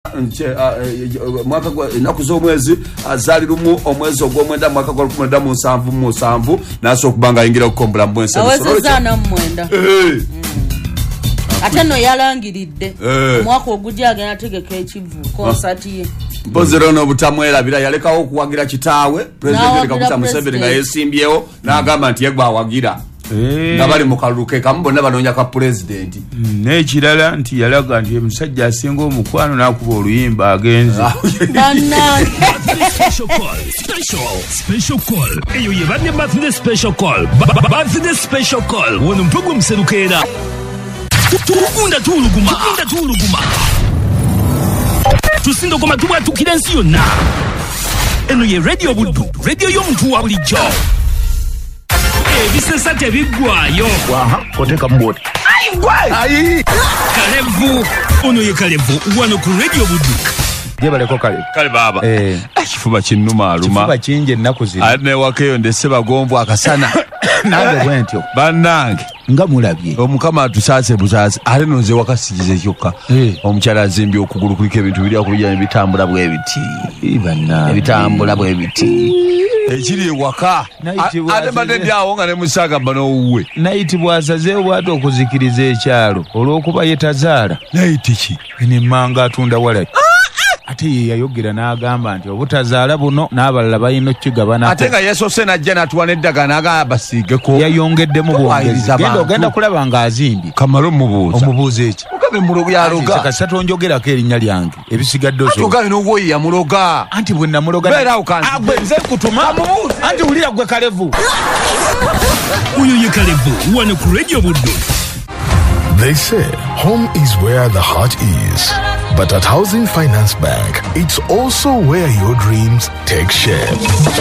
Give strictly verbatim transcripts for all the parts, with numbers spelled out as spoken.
mwaka gwa naku z'omwezi azalirumu omwezi ogw'omwenda mwaka gwa kumenda mu nsanvu mu nsanvu naso okubanga ayingira okukombula mu ensi awezezana mwenda ate no yalangiridde mwaka ogujja agenda tegeka ekivu concert ye Bozero no butamwerabira yalekawo okuwagira kitaawe president Kaguta Museveni nga yesimbyewo n'agamba nti yegwa awagira nga bali mu kaluke kamu bonna banoonya ka president n'ekirala nti yalaga nti omusajja asinga omukwano n'akuba oluyimba agenze special call special special call eyo ye banne birthday special call birthday special call wono mpogwe mserukeera tukunda tuluguma tukunda tuluguma tusindo koma tubwa tukira nsi yonna eno ye radio buddu radio y'omuntu wa bulijjo ebisesa tebiggwayo waha koteka mboti ayi gwe ayi Kalevu ono ye Kalevu wano ku radio buddu jebaleko kale kale baba eh kifuba kinnuma aluma kifuba kinje nnaku zino ane wakeyo ndese bagomvu akasana nange bwentyo bannange nga mulabye omukama atusaase busaase ale nonze wakasigize kyokka omukyala azimbye okugulu kuliko ebintu biri akubijja ebitambula bwebiti ibanna ebitambula bwebiti ekiri ewaka ate badde byawo nga ne musaaga banowuwe naiti bwasazeewo bwate okuzikiriza ekyalo olw'okuba yetazaala naiti ki enemmanga atunda wala ate ye yayogera n'agamba nti obutazaala buno n'abalala balina okkigabanako ate nga yeesose n'ajja n'atuwa n'eddagala n'agamba basiigeko yayongeddemu bwongezi genda ogenda kulaba ng'azimbye kamala omubuuza omubuuza eki mugabe mulogo yaluga kasa tonjogerako erinnya lyange ebisigadde oso mugabe n'obwoyi yamuloga anti bwe namuloga beerawo kanti agwe nze kutuma anti wulira gwe Kalevu oyo ye Kalevu wano ku radio buddu. They say home is where the heart is. But at Housing Finance Bank, it's also where your dreams take shape.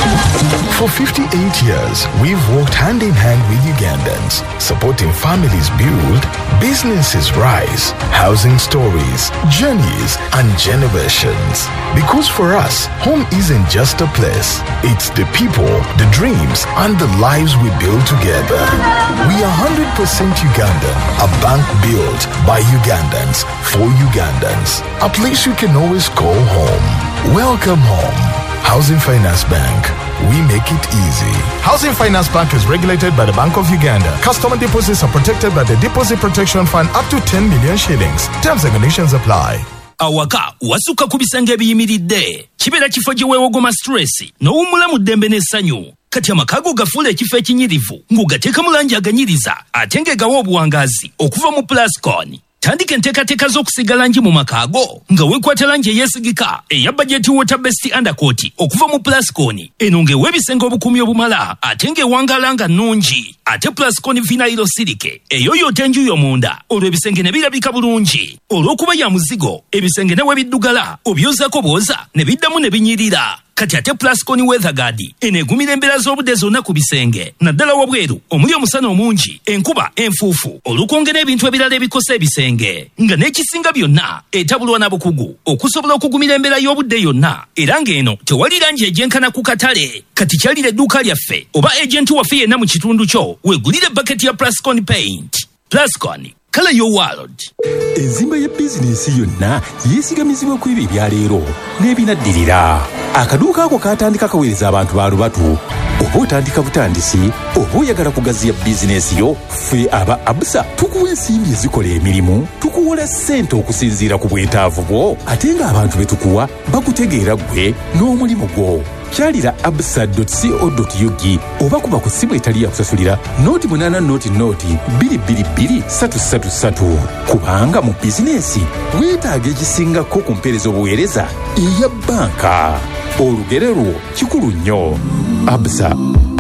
For fifty-eight years, we've worked hand in hand with Ugandans, supporting families build, businesses rise, housing stories, journeys, and generations. Because for us, home isn't just a place. It's the people, the dreams, and the lives we build together. We are one hundred percent Ugandan, a bank built by Ugandans, for Ugandans. A place you can always call home. Welcome home. Housing Finance Bank. We make it easy. Housing Finance Bank is regulated by the Bank of Uganda. Customer deposits are protected by the Deposit Protection Fund up to ten million shillings. Terms and conditions apply. Awaka wasuka kubisanga ebiyimiridde kibeera kifo gye weewogoma stress n'owummula mu ddembe n'essanyu kati amakago gafuula ekifo ekinyirivu ng'ogateeka mu langi aganyiriza ate ng'egawa obuwangazi okuva mu Plascon. Tandika enteekateeka z'okusiga langi mu makaago nga weekwata langi eyeesigika eya bajeti water best undercoat okuva mu Plascon. Eno ng'ewa ebisenge obukuumi obumala ate ng'ewangaala nga nnungi ate Plascon vinyl silike eyoyota enju munda olwo ebisenge ne birabika bulungi olw'okuba ya muzigo ebisenge ne webiddugala obyozaako bwoza ne biddamu ne binyirira. Kati ate Plascon weather guard eneegumira embeera z'obudde zonna ku bisenge naddala wabweru omuli omusana omungi enkuba enfuufu olukwongera ebintu ebirala ebikosa ebisenge nga n'ekisinga byonna etabulwa na bukugu okusobola okugumira embeera y'obudde yonna era ng'eno tewali langi egyenkana ku katale. Kati kyalira edduuka lyaffe oba ejenti waffe yenna mu kitundu kyo weegulire baketi ya Plascon paint. Plascon, color your world. Enzimba ya bizinesi yonna yeesigamizibwa ku ebyo ebyaleero n'ebinaddirira. Akaduuka ako katandika kaweereza abantu ba lubatu. Oba otandika butandisi, oba oyagala kugaziya bizinesi yo, ffe aba Absa tukuwa ensimbi ezikola emirimu, tukuwola ssente okusinziira ku bwetaavu bwo, ate ng'abantu be tukuwa bakutegeera ggwe n'omulimu gwo. Kyalira absa dot co dot u g oba kuba ku ssimu etali ya kusasulira noti munana noti noti bbiri bbiri bbiri ssatu ssatu ssatu. Kubanga mu bizinesi weetaaga ekisingako ku mpeereza obuweereza eya bbanka. Olugero lwo kikulu nnyo. Absa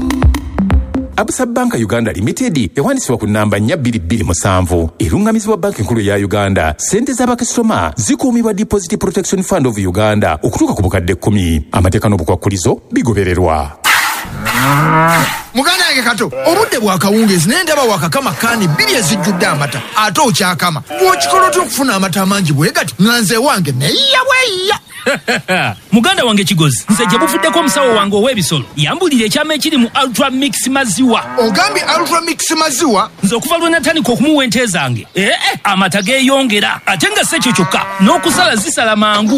Absa Banka Uganda Limited ewanisibwa ku nnamba nnya bbiri bbiri musanvu erungamizibwa banka enkulu ya Uganda. Sente z'abakasitoma zikuumibwa Deposit Protection Fund of Uganda okutuuka ku bukadde kkumi. Amateeka n'obukwakkulizo bigobererwa. Muganda yange kato obudde bwa kawungeezi naye ndaba wakakama kaani bbiri ezijjudde amata ate okyakama gw'okikola otya okufuna amata amangi bwe gati nga nze wange neyiya bweyiya. Muganda wange kigozi nze gye buvuddeko omusawo wange ow'ebisolo yambulira ekyama ekiri mu Ultra Mix maziwa. Ogambye Ultra Mix maziwa? Nze okuva lwe natandika okumuwa ente zange ee amata geeyongera ate nga si ekyo kyokka n'okusala zisala mangu.